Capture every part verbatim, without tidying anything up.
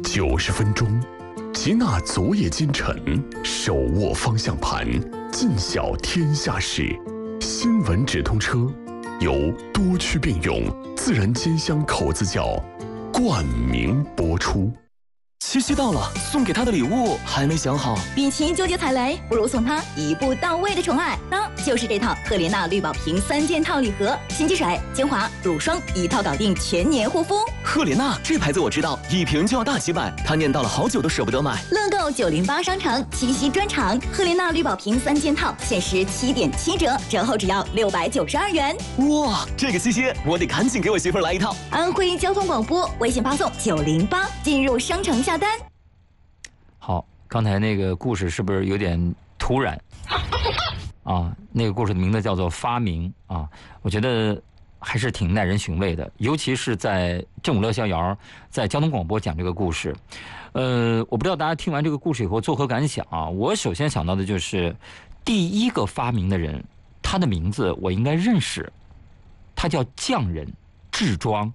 九十分钟，集纳昨夜今晨，手握方向盘，尽晓天下事。新闻直通车，由多区并用自然煎香口子窖冠名播出。 七夕到了，送给他的礼物还没想好。 与其纠结踩雷，不如送他一步到位的宠爱，那就是这套赫莲娜绿宝瓶三件套礼盒，洗肌水、精华、乳霜一套搞定全年护肤。 赫莲娜这牌子我知道，一瓶就要大几百，他念叨了好久都舍不得买。 乐购九零八商城七夕专场，赫莲娜绿宝瓶三件套限时七点七折，折后只要六百九十二元。 哇，这个七夕我得赶紧给我媳妇儿来一套。 安徽交通广播微信发送九零八进入商城下单。 好，刚才那个故事是不是有点突然啊？那个故事的名字叫做《发明》啊，我觉得还是挺耐人寻味的，尤其是在正午乐逍遥在交通广播讲这个故事。呃，我不知道大家听完这个故事以后作何感想啊？我首先想到的就是第一个发明的人，他的名字我应该认识，他叫匠人智庄。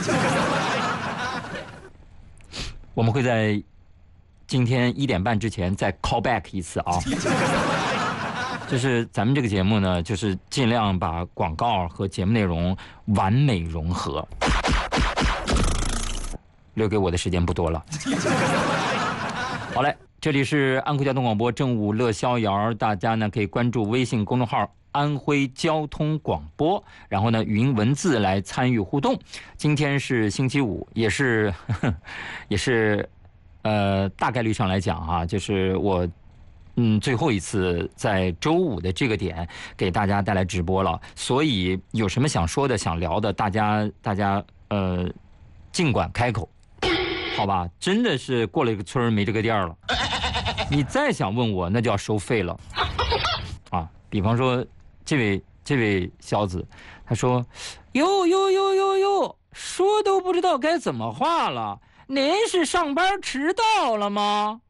我们会在今天一点半之前再 call back 一次啊，就是咱们这个节目呢，就是尽量把广告和节目内容完美融合。留给我的时间不多了。好嘞，这里是安徽交通广播正午乐逍遥，大家呢可以关注微信公众号安徽交通广播，然后呢语音文字来参与互动。今天是星期五，也是呵呵也是呃大概率上来讲哈、啊，就是我嗯最后一次在周五的这个点给大家带来直播了，所以有什么想说的想聊的，大家大家呃尽管开口，好吧？真的是过了一个村没这个店了，你再想问我那就要收费了啊！比方说这位这位小子，他说哟哟哟哟哟，说都不知道该怎么话了，您是上班迟到了吗？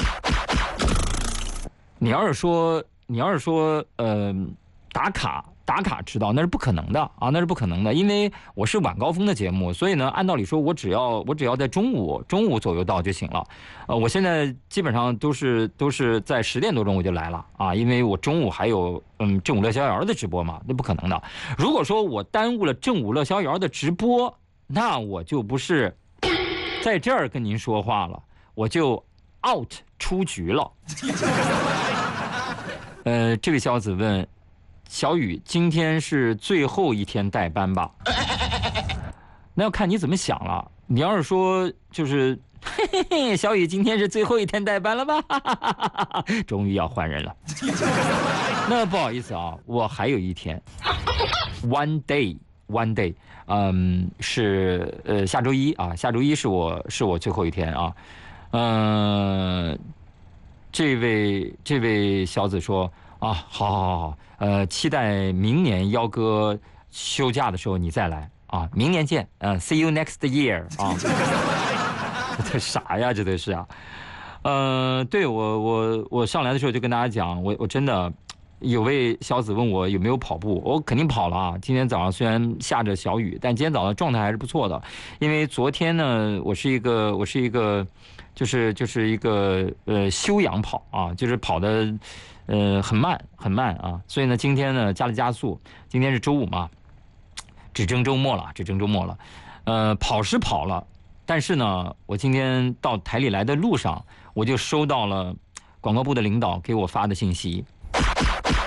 你要是说你要是说呃打卡打卡迟到，那是不可能的啊，那是不可能的，因为我是晚高峰的节目，所以呢，按道理说，我只要我只要在中午中午左右到就行了。呃，我现在基本上都是都是在十点多钟我就来了啊，因为我中午还有嗯正午乐逍遥的直播嘛，那不可能的。如果说我耽误了正午乐逍遥的直播，那我就不是在这儿跟您说话了，我就 out 出局了。呃，这位小子问小雨，今天是最后一天代班吧？那要看你怎么想了。你要是说就是嘿嘿嘿，小雨今天是最后一天代班了吧？终于要换人了。那不好意思啊，我还有一天 ，one day one day， 嗯，是呃下周一啊，下周一是我是我最后一天啊，嗯、呃。这位这位小子说啊，好好好好，呃，期待明年幺哥休假的时候你再来啊，明年见，呃 ，see you next year 啊。这啥呀？这都是啊，呃，对我我我上来的时候就跟大家讲，我我真的有位小子问我有没有跑步，我肯定跑了啊。今天早上虽然下着小雨，但今天早上状态还是不错的，因为昨天呢，我是一个我是一个。就是就是一个呃休养跑啊，就是跑的呃很慢很慢啊，所以呢今天呢加了加速，今天是周五嘛，只争周末了，只争周末了，呃跑是跑了，但是呢我今天到台里来的路上，我就收到了广告部的领导给我发的信息，